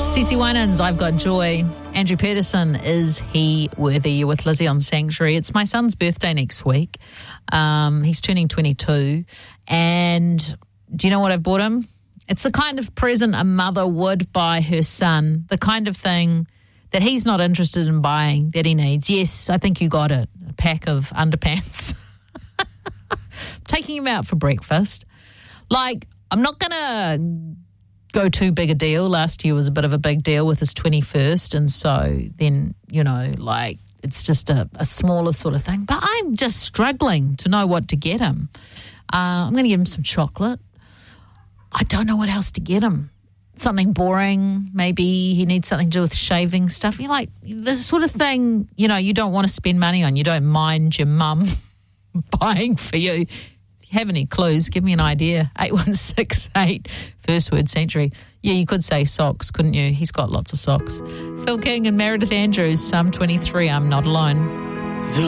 CeCe Winans, I've Got Joy. Andrew Peterson, Is He Worthy? You're with Lizzie on Sanctuary. It's my son's birthday next week. He's turning 22. And do you know what I've bought him? It's the kind of present a mother would buy her son, the kind of thing that he's not interested in buying, that he needs. Yes, I think you got it. A pack of underpants. Taking him out for breakfast. Like, I'm not going to go too big a deal. Last year was a bit of a big deal with his 21st. And so then, it's just a smaller sort of thing. But I'm just struggling to know what to get him. I'm going to give him some chocolate. I don't know what else to get him. Something boring. Maybe he needs something to do with shaving stuff. This sort of thing, you don't want to spend money on. You don't mind your mum buying for you. Have any clues, give me an idea. 8168, first word Sanctuary. Yeah, you could say socks, couldn't you? He's got lots of socks. Phil King and Meredith Andrews, Psalm 23, I'm Not Alone.